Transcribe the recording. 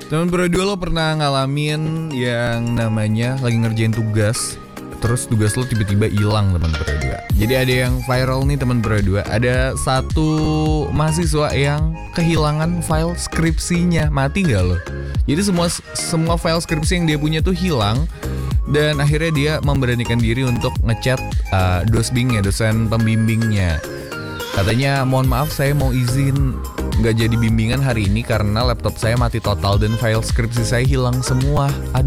Teman berdua lo pernah ngalamin yang namanya lagi ngerjain tugas, terus tugas lo tiba-tiba hilang teman berdua. Jadi ada yang viral nih teman berdua. Ada satu mahasiswa yang kehilangan file skripsinya. Mati nggak lo? Jadi semua file skripsi yang dia punya tuh hilang. Dan akhirnya dia memberanikan diri untuk ngechat dosbingnya, dosen pembimbingnya. Katanya, mohon maaf saya mau izin nggak jadi bimbingan hari ini karena laptop saya mati total dan file skripsi saya hilang semua.